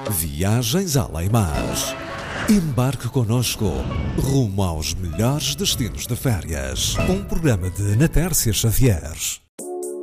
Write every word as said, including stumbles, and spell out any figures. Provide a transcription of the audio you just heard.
Viagens Além-Mar. Embarque connosco rumo aos melhores destinos de férias. Um programa de Natércia Xavier.